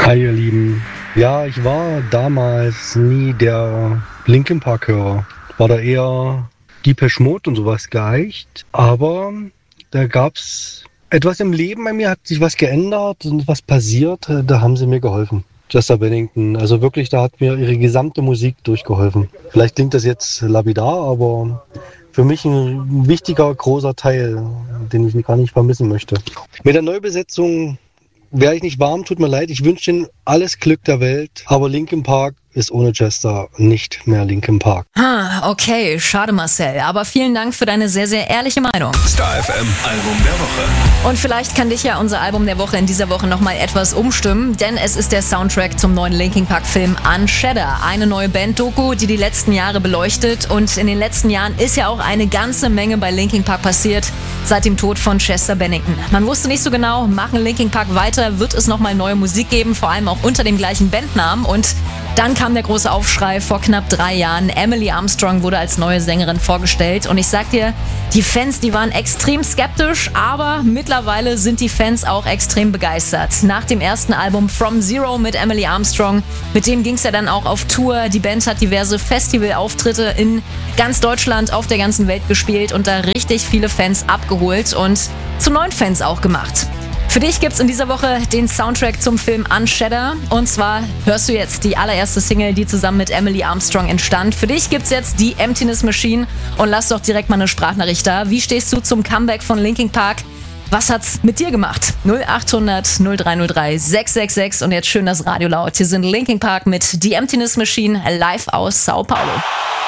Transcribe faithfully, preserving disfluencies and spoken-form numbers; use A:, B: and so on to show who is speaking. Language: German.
A: Hi ihr Lieben. Ja, ich war damals nie der Linkin Park-Hörer. War da eher Depeche Mode und sowas geeicht. Aber da gab's etwas im Leben, bei mir hat sich was geändert und was passiert. Da haben sie mir geholfen. Chester Bennington. Also wirklich, da hat mir ihre gesamte Musik durchgeholfen. Vielleicht klingt das jetzt lapidar, aber für mich ein wichtiger, großer Teil, den ich gar nicht vermissen möchte. Mit der Neubesetzung wäre ich nicht warm, tut mir leid. Ich wünsche Ihnen alles Glück der Welt. Aber Linkin Park ist ohne Chester nicht mehr Linkin Park.
B: Ah, okay, schade Marcel. Aber vielen Dank für deine sehr, sehr ehrliche Meinung.
C: Star F M Album der Woche.
B: Und vielleicht kann dich ja unser Album der Woche in dieser Woche nochmal etwas umstimmen, denn es ist der Soundtrack zum neuen Linkin Park Film Unshatter. Eine neue Band-Doku, die die letzten Jahre beleuchtet. Und in den letzten Jahren ist ja auch eine ganze Menge bei Linkin Park passiert, seit dem Tod von Chester Bennington. Man wusste nicht so genau, machen Linkin Park weiter, wird es nochmal neue Musik geben, vor allem auch unter dem gleichen Bandnamen. Und dann kam der große Aufschrei vor knapp drei Jahren. Emily Armstrong wurde als neue Sängerin vorgestellt. Und ich sag dir, die Fans, die waren extrem skeptisch, aber mittlerweile sind die Fans auch extrem begeistert. Nach dem ersten Album From Zero mit Emily Armstrong, mit dem ging es ja dann auch auf Tour. Die Band hat diverse Festivalauftritte in ganz Deutschland, auf der ganzen Welt gespielt und da richtig viele Fans abgeholt und zu neuen Fans auch gemacht. Für dich gibt's in dieser Woche den Soundtrack zum Film Unshatter. Und zwar hörst du jetzt die allererste Single, die zusammen mit Emily Armstrong entstand. Für dich gibt's jetzt die Emptiness Machine. Und lass doch direkt mal eine Sprachnachricht da. Wie stehst du zum Comeback von Linkin Park? Was hat's mit dir gemacht? null acht hundert null drei null drei sechs sechs sechs. Und jetzt schön das Radio laut. Hier sind Linkin Park mit The Emptiness Machine live aus Sao Paulo.